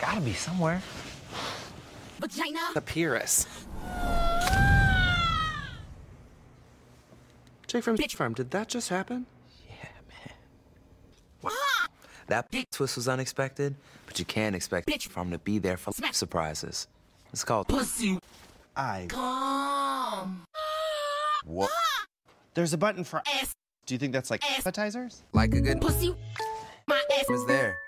Gotta be somewhere. Vagina. The Pyrrhus. Jay from Bitch Farm, did that just happen? Yeah, man. That twist was unexpected, but you can't expect Bitch Farm to be there for surprises. It's called Pussy. Come. What? There's a button for ass. Do you think that's like appetizers? like a good Pussy. My ass is there.